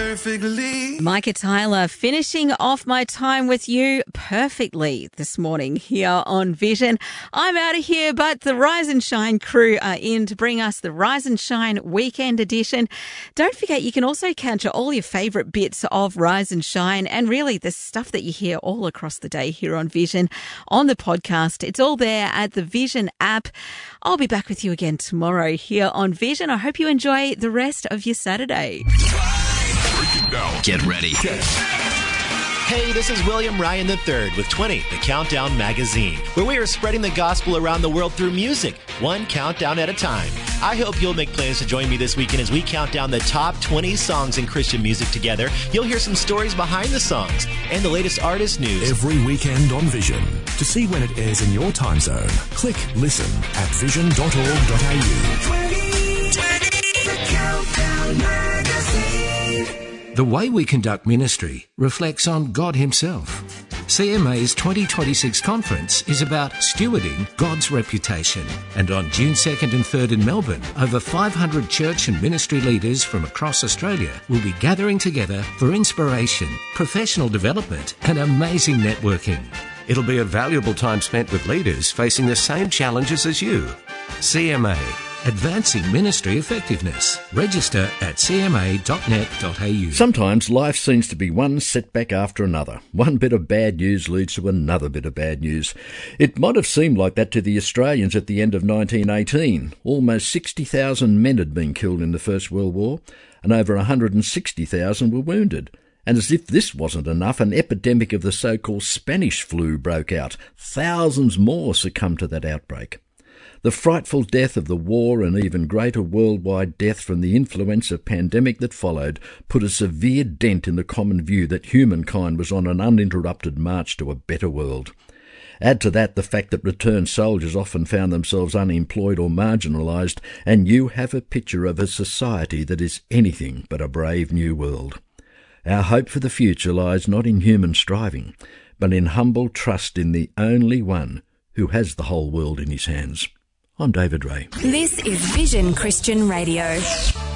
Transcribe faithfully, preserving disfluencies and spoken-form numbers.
perfectly. Micah Tyler finishing off my time with you perfectly this morning here on Vision. I'm out of here, but the Rise and Shine crew are in to bring us the Rise and Shine Weekend Edition. Don't forget, you can also capture all your favourite bits of Rise and Shine and really the stuff that you hear all across the day here on Vision on the podcast. It's all there at the Vision app. I'll be back with you again tomorrow here on Vision. I hope you enjoy the rest of your Saturday. Get ready. Hey, this is William Ryan the third with twenty, the Countdown Magazine, where we are spreading the gospel around the world through music, one countdown at a time. I hope you'll make plans to join me this weekend as we count down the top twenty songs in Christian music together. You'll hear some stories behind the songs and the latest artist news. Every weekend on Vision. To see when it airs in your time zone, click listen at vision dot org dot a u. twenty, twenty, the Countdown Magazine. The way we conduct ministry reflects on God Himself. C M A's twenty twenty-six conference is about stewarding God's reputation. And on June second and third in Melbourne, over five hundred church and ministry leaders from across Australia will be gathering together for inspiration, professional development and amazing networking. It'll be a valuable time spent with leaders facing the same challenges as you. C M A, Advancing Ministry Effectiveness. Register at c m a dot net dot a u. Sometimes life seems to be one setback after another. One bit of bad news leads to another bit of bad news. It might have seemed like that to the Australians at the end of nineteen eighteen. Almost sixty thousand men had been killed in the First World War, and over one hundred sixty thousand were wounded. And as if this wasn't enough, an epidemic of the so-called Spanish flu broke out. Thousands more succumbed to that outbreak. The frightful death of the war and even greater worldwide death from the influenza pandemic that followed put a severe dent in the common view that humankind was on an uninterrupted march to a better world. Add to that the fact that returned soldiers often found themselves unemployed or marginalised, and you have a picture of a society that is anything but a brave new world. Our hope for the future lies not in human striving, but in humble trust in the only one who has the whole world in his hands. I'm David Ray. This is Vision Christian Radio.